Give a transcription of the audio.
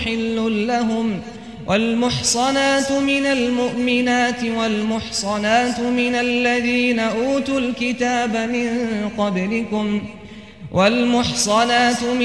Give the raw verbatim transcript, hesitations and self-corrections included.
حل لهم والمحصنات من المؤمنات والمحصنات من الذين أوتوا الكتاب من قبلكم والمحصنات